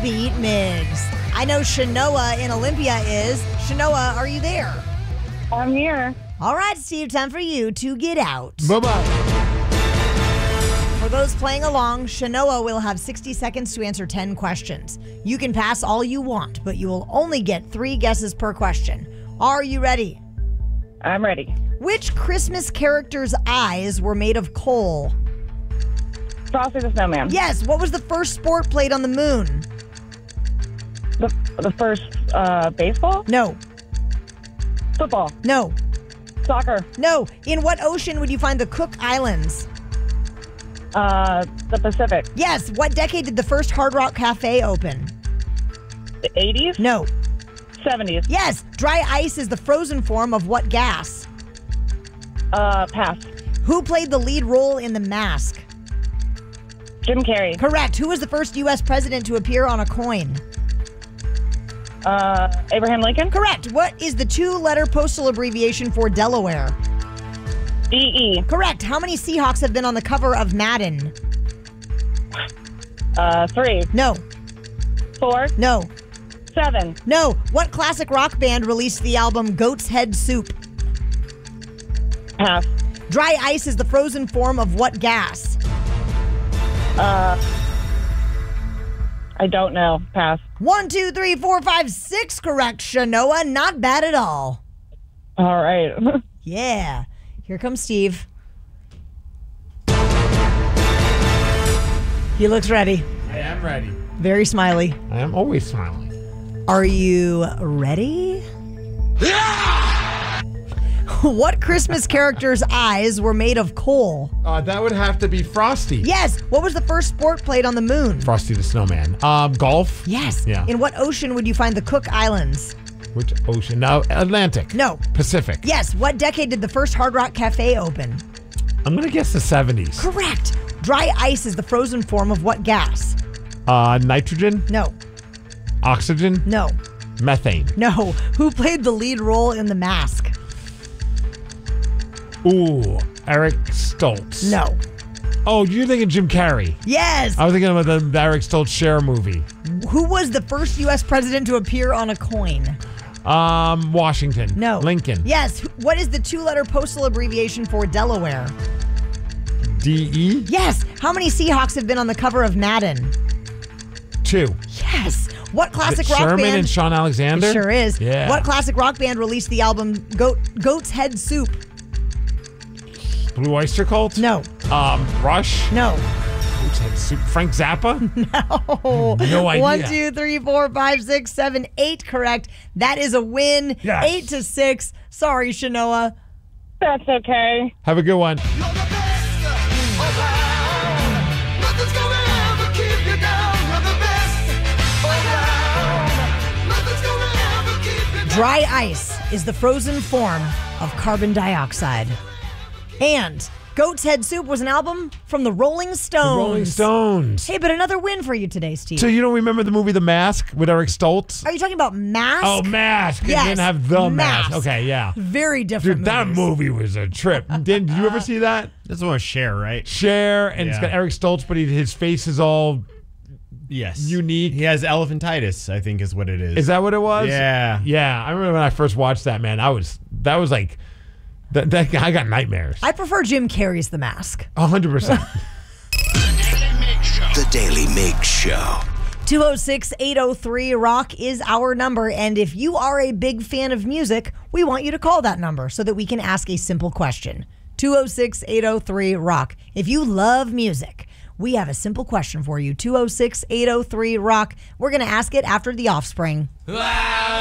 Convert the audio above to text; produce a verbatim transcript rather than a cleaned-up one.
Beat Migs. I know Shanoa in Olympia is. Shanoa, are you there? I'm here. All right, Steve, time for you to get out. Bye-bye. For those playing along, Shanoa will have sixty seconds to answer ten questions. You can pass all you want, but you will only get three guesses per question. Are you ready? I'm ready. Which Christmas character's eyes were made of coal? Frosty the Snowman. Yes. What was the first sport played on the moon? The, the first uh, baseball? No. Football. No. Soccer. No. In what ocean would you find the Cook Islands? Uh, the Pacific. Yes. What decade did the first Hard Rock Cafe open? The eighties? No. seventies. Yes. Dry ice is the frozen form of what gas? Uh, pass. Who played the lead role in The Mask? Jim Carrey. Correct. Who was the first U S president to appear on a coin? Uh, Abraham Lincoln. Correct. What is the two-letter postal abbreviation for Delaware? D E. Correct. How many Seahawks have been on the cover of Madden? Uh, three. No. Four. No. Seven. No. What classic rock band released the album Goat's Head Soup? Pass. Dry ice is the frozen form of what gas? Uh, I don't know. Pass. One, two, three, four, five, six. Correct, Shanoa. Not bad at all. All right. Yeah. Here comes Steve. He looks ready. I am ready. Very smiley. I am always smiling. Are you ready? What Christmas character's eyes were made of coal? Uh, that would have to be Frosty. Yes. What was the first sport played on the moon? Frosty the Snowman. Um, golf? Yes. Yeah. In what ocean would you find the Cook Islands? Which ocean? No, Atlantic. No. Pacific. Yes. What decade did the first Hard Rock Cafe open? I'm going to guess the seventies. Correct. Dry ice is the frozen form of what gas? Uh, nitrogen? No. Oxygen? No. Methane. No. Who played the lead role in The Mask? Ooh, Eric Stoltz. No. Oh, you're thinking Jim Carrey. Yes. I was thinking about the, the Eric Stoltz Cher movie. Who was the first U S president to appear on a coin? Um, Washington. No. Lincoln. Yes. What is the two-letter postal abbreviation for Delaware? D E? Yes. How many Seahawks have been on the cover of Madden? Two. Yes. What classic Is it rock Sherman band? and Sean Alexander? It sure is. Yeah. What classic rock band released the album Goat Goat's Head Soup? Blue Oyster Cult? No. Um, Rush? No. Who's had soup? Frank Zappa? Oh. No idea. One, two, three, four, five, six, seven, eight. Correct. That is a win. Yes. Eight to six. Sorry, Shanoa. That's okay. Have a good one. Dry ice is the frozen form of carbon dioxide. And Goat's Head Soup was an album from the Rolling Stones. The Rolling Stones. Hey, but another win for you today, Steve. So you don't remember the movie The Mask with Eric Stoltz? Are you talking about Mask? Oh, Mask. Yes. It didn't have the mask. Mask. Okay, yeah. Very different Dude, that movies. movie was a trip. Did you ever see that? This one was Cher, right? Cher, and it's Yeah. got Eric Stoltz, but he, his face is all Yes. unique. He has elephantitis, I think is what it is. Is that what it was? Yeah. Yeah. I remember when I first watched that, man. I was, that was like, that, that I got nightmares. I prefer Jim Carrey's The Mask. A hundred percent. The Daily Mig Show. two oh six, eight oh three, rock is our number. And if you are a big fan of music, we want you to call that number so that we can ask a simple question. two oh six, eight oh three, rock. If you love music, we have a simple question for you. two oh six, eight oh three, rock. We're going to ask it after The Offspring.